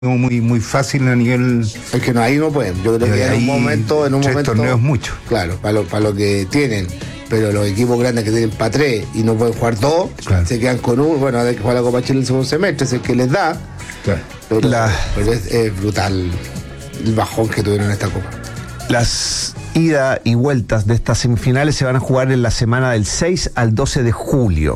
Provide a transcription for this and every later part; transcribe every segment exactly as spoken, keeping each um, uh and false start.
muy muy fácil a nivel. Es que no, ahí no pueden. Yo creo que en un momento, en un tres momento. torneos mucho. Claro, para lo, para lo que tienen. Pero los equipos grandes que tienen para tres y no pueden jugar dos, claro, se quedan con uno. Bueno, hay que jugar la Copa Chile el segundo semestre, es el que les da. Claro. Pero, la... pero es, es brutal el bajón que tuvieron en esta Copa. Las ida y vueltas de estas semifinales se van a jugar en la semana del seis al doce de julio.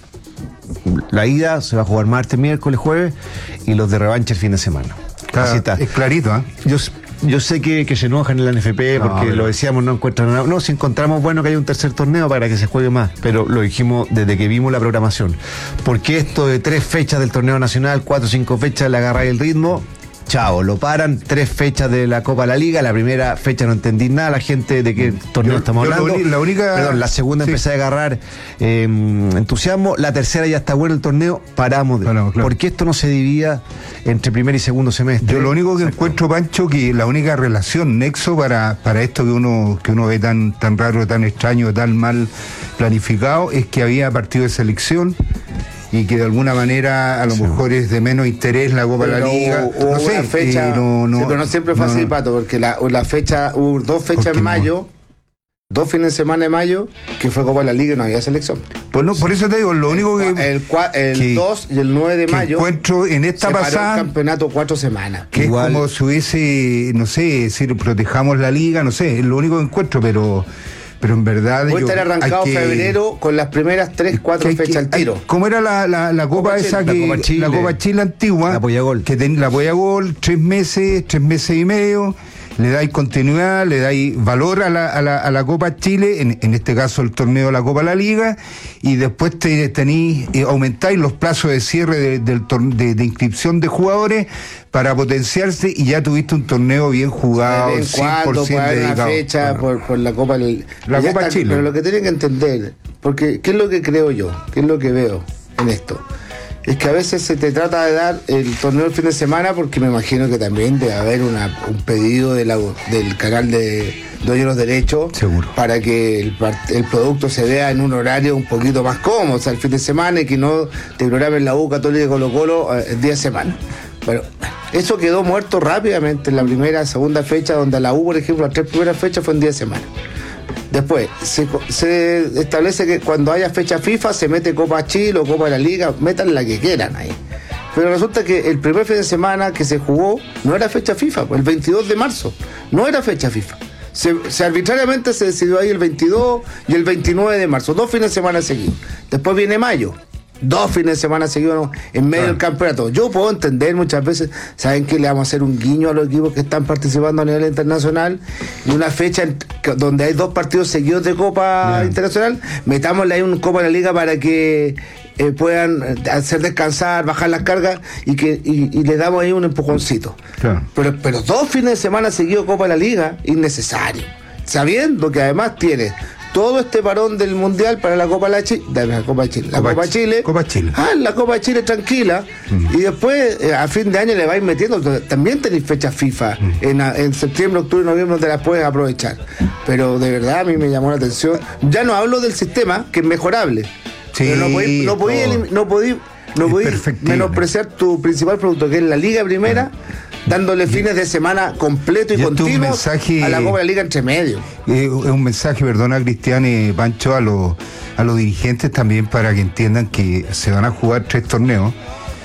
La ida se va a jugar martes, miércoles, jueves, y los de revancha el fin de semana. Claro, así está. Es clarito, ¿eh? Yo, yo sé que, que se enojan en la N F P porque no, pero... lo decíamos, no encuentran nada. No, si encontramos bueno que hay un tercer torneo para que se juegue más, pero lo dijimos desde que vimos la programación. Porque esto de tres fechas del torneo nacional, cuatro o cinco fechas, le agarráis el ritmo. Chao, lo paran, tres fechas de la Copa de la Liga, la primera fecha no entendí nada, la gente de qué torneo yo, estamos yo hablando. La única... Perdón, la segunda sí. Empecé a agarrar eh, entusiasmo, la tercera ya está bueno el torneo, paramos. De... Claro, claro. Porque esto no se dividía entre primer y segundo semestre. Yo lo único que Exacto. encuentro, Pancho, que la única relación, nexo para, para esto que uno, que uno ve tan, tan raro, tan extraño, tan mal planificado, es que había partido de selección y que de alguna manera a lo sí. mejor es de menos interés la Copa de la Liga. Hubo no sé, fecha, eh, no, no, sí, pero no siempre fue no, así, Pato, porque la, la fecha, hubo dos fechas en mayo, no? dos fines de semana de mayo, que fue Copa de la Liga y no había selección. Pues no, por eso te digo, lo único que... El, el que, dos y el nueve de mayo... encuentro en esta se pasada... paró el campeonato cuatro semanas. Que Igual. Es como si hubiese, no sé, decir, protejamos la Liga, no sé, es lo único que encuentro, pero... Pero en verdad... Puede estar arrancado que, febrero con las primeras tres, cuatro que, fechas al tiro. Hay, ¿Cómo era la, la, la Copa, Copa esa Chile, que... La Copa Chile, la Copa Chile antigua. La Apoyagol. Que ten, la Apoyagol, tres meses, tres meses y medio. Le dais continuidad, le dais valor a la, a la, a la Copa Chile, en, en este caso el torneo de la Copa de la Liga, y después te tenéis, eh, aumentáis los plazos de cierre de, del de, de inscripción de jugadores para potenciarse, y ya tuviste un torneo bien jugado, de cien por ciento dedicado. Una fecha bueno, por, por la Copa, la Copa está, Chile. Pero lo que tienen que entender, porque ¿qué es lo que creo yo? ¿Qué es lo que veo en esto? Es que a veces se te trata de dar el torneo el fin de semana, porque me imagino que también debe haber una, un pedido de la, del canal de dueños de los derechos. Seguro. Para que el, el producto se vea en un horario un poquito más cómodo, o sea, el fin de semana, y que no te programen la U, Católica y Colo Colo el día de semana. Bueno, eso quedó muerto rápidamente en la primera, segunda fecha, donde la U, por ejemplo, las tres primeras fechas fue en día de semana. Después, se, se establece que cuando haya fecha FIFA se mete Copa Chile o Copa de la Liga, metan la que quieran ahí. Pero resulta que el primer fin de semana que se jugó no era fecha FIFA, pues el veintidós de marzo, no era fecha FIFA. Se, se arbitrariamente se decidió ahí el veintidós y el veintinueve de marzo, dos fines de semana seguidos. Después viene mayo. Dos fines de semana seguidos en medio claro. del campeonato. Yo puedo entender muchas veces, saben que le vamos a hacer un guiño a los equipos que están participando a nivel internacional, y una fecha en, donde hay dos partidos seguidos de Copa yeah. Internacional, metámosle ahí un Copa de la Liga para que eh, puedan hacer descansar, bajar las cargas, y que y, y le damos ahí un empujoncito. Claro. Pero, pero dos fines de semana seguidos Copa de la Liga, innecesario. Sabiendo que además tiene todo este parón del Mundial para la Copa la Chile, la Copa Chile, la Copa, Copa Chile, Copa Chile. Ah, la Copa Chile tranquila, mm. y después eh, a fin de año le vais metiendo, también tenéis fechas FIFA, mm. en, en septiembre, octubre, noviembre te las puedes aprovechar. Pero de verdad a mí me llamó la atención, ya no hablo del sistema, que es mejorable, sí, pero no podéis no podí, no podí, no podí menospreciar tu principal producto, que es la Liga Primera, ah. dándole fines de semana completo y continuo mensaje, a la Copa de la Liga entre medio. Es un mensaje, perdona, Cristian y Pancho, a los a los dirigentes también, para que entiendan que se van a jugar tres torneos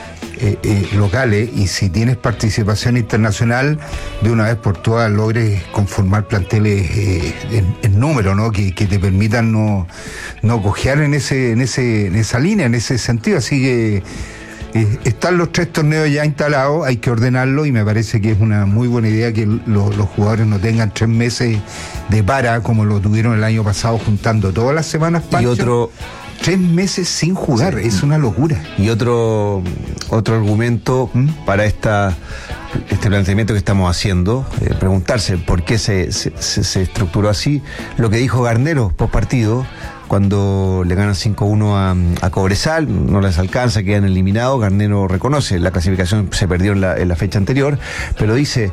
eh, eh, locales, y si tienes participación internacional, de una vez por todas logres conformar planteles eh, en, en número, ¿no? Que, que te permitan no, no cojear en ese, en ese, en esa línea, en ese sentido. Así que Eh, están los tres torneos ya instalados, hay que ordenarlo, y me parece que es una muy buena idea que lo, los jugadores no tengan tres meses de para, como lo tuvieron el año pasado, juntando todas las semanas, Pancho, y otro tres meses sin jugar, sí. Es una locura. Y otro otro argumento ¿Mm? para esta este planteamiento que estamos haciendo, eh, preguntarse por qué se, se, se estructuró así, lo que dijo Garnero post partido, cuando le ganan cinco uno a, a Cobresal, no les alcanza, quedan eliminados. Garnero reconoce, la clasificación se perdió en la, en la fecha anterior, pero dice,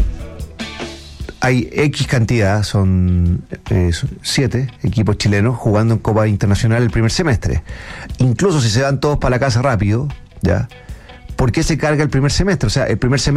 hay X cantidad, son, eh, son siete equipos chilenos jugando en Copa Internacional el primer semestre. Incluso si se van todos para la casa rápido, ya ¿por qué se carga el primer semestre? O sea, el primer semestre